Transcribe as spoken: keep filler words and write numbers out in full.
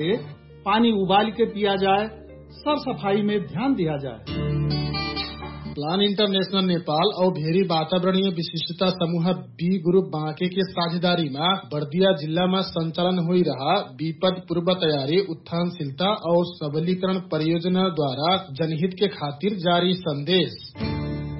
पानी उबाल के पिया जाए, सर सफाई में ध्यान दिया जाए। प्लान इंटरनेशनल नेपाल और भेरी वातावरणीय विशिष्टता समूह बी ग्रुप बांके के साझेदारी में बर्दिया जिला में संचालन हो रहा विपद पूर्व तैयारी, उत्थानशीलता और सबलीकरण परियोजना द्वारा जनहित के खातिर जारी संदेश।